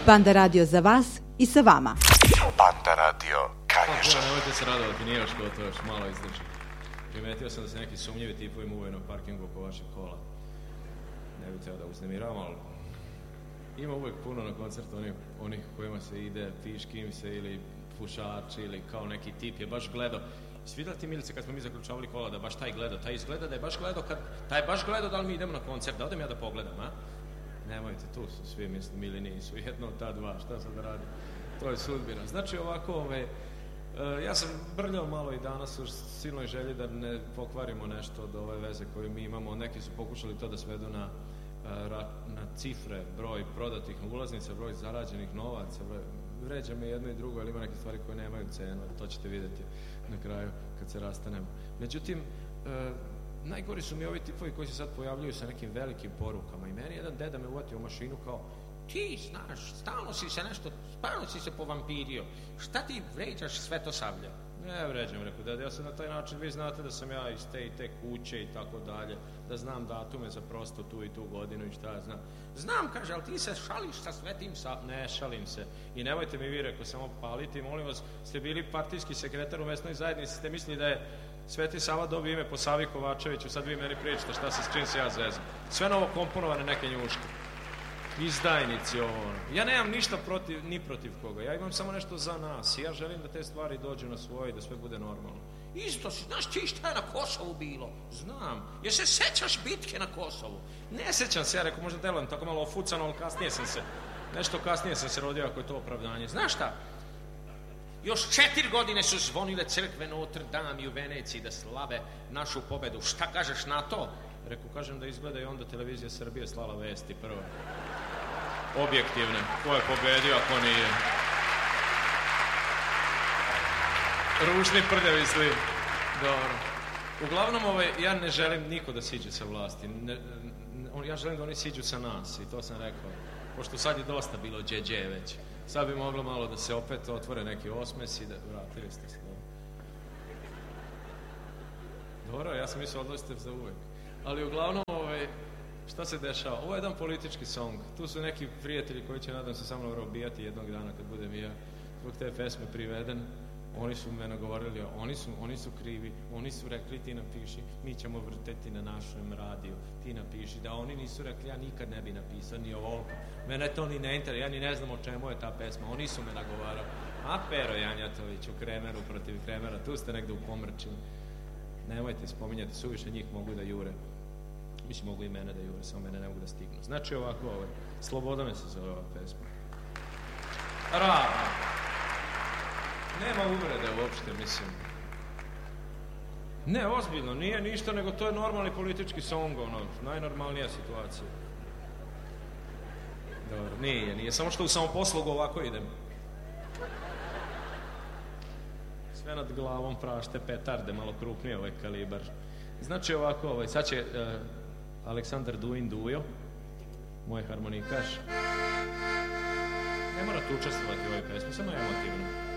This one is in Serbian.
Panda radio za vas i sa vama. Panda radio, Kanjiža. Nemojte se radovati, nije još gotovo, još malo izdrži. Primetio sam da se neki sumnjivi tipovi muvaju na parkingu oko vašeg kola. Ne bih teo da uznemiravam, ali ima uvek puno na koncertu onih kojima se ide, piški im se ili pušači ili kao neki tip je baš gledao. Svidjela ti, Milice, kad smo mi zaključavali kola da baš taj gledao, taj izgleda da je baš gledao taj baš gledao da li mi idemo na koncert, da odem ja da pogledam, a? Nemojte, tu su svi, mislim, ili nisu, jedno od ta dva, šta sad da radim? To je sudbina. Znači ovako, ja sam brljao malo i danas u silnoj želji da ne pokvarimo nešto od ove veze koju mi imamo. Neki su pokušali to da svedu na cifre, broj prodatih ulaznica, broj zarađenih novaca. Vređa me jedno i drugo, ali ima neke stvari koje nemaju cenu, to ćete vidjeti na kraju kad se rastanemo. Međutim, najgori su mi ovi tipovi koji se sad pojavljuju sa nekim velikim porukama i meni jedan deda me uvatio u mašinu kao ti znaš, stalno si se povampirio, šta ti vređaš Svetosavlja? Ne vređam, rekao deda, ja sam na taj način, vi znate da sam ja iz te i te kuće i tako dalje, da znam datume za prosto tu i tu godinu i šta ja znam. Znam, kaže, ali ti se šališ sa Svetim Savom? Ne, šalim se. I nemojte mi vi, rekao, samo paliti, molim vas, ste bili partijski sekretar u mesnoj zajednici, ste mislili da je Sveti Sava dobio ime po Savi Kovačeviću, sad vi meni pričate s čim se ja zezam. Sve novo komponovane neke njuške. Izdajnici ovo. Ja nemam ništa ni protiv koga, ja imam samo nešto za nas i ja želim da te stvari dođu na svoje i da sve bude normalno. Isto si, znaš ti šta je na Kosovu bilo? Znam. Jer se sećaš bitke na Kosovu? Ne sećam se, ja rekao, možda delujem tako malo ofucano, ali nešto kasnije sam se rodio ako je to opravdanje. Znaš šta? Još 4 godine su zvonile crkve Notre Dame i u Veneciji da slave našu pobedu. Šta kažeš na to? Rekao, kažem da izgleda i onda televizija Srbije slala vesti prvo. Objektivne. Ko je pobedio, a ko nije. Ružni prljavi sliv. Dobro. Uglavnom, ja ne želim niko da siđe sa vlasti. Ja želim da oni siđu sa nas i to sam rekao. Pošto sad je dosta bilo džeđe već. Sad bi moglo malo da se opet otvore neki osmesi, da vratili ste se. Dobro, ja sam mislio odlazite za uvek. Ali uglavnom, šta se dešava? Ovo je jedan politički song. Tu su neki prijatelji koji će, nadam se, sa mnom robijati jednog dana kad budem ja zbog te pesme priveden. Oni su me nagovorili, oni su krivi, oni su rekli ti napiši, mi ćemo vrteti na našem radiju, ti napiši, da oni nisu rekli, ja nikad ne bi napisao ni ovoliko, mene to ni ne interesuje, ja ni ne znam o čemu je ta pesma, oni su me nagovarali, a Pero Janjatović u Kremeru protiv Kremera, tu ste negde u pomrčini, nemojte spominjati, suviše njih mogu da jure, mislim mogu i mene da jure, samo mene ne mogu da stignu, znači ovako, Sloboda me se zove ova pesma, ravno. Nema uvrede uopšte, mislim. Ne, ozbiljno, nije ništa, nego to je normalni politički song, najnormalnija situacija. Dobro, nije, samo što u samoposlugu ovako idem. Sve nad glavom prašte, petarde, malo krupnije ovaj kalibar. Znači ovako, sad će Aleksandar Duin Dujo, moj harmonikaš. Ne morate učestvovati u ovoj pesmi, samo emotivno.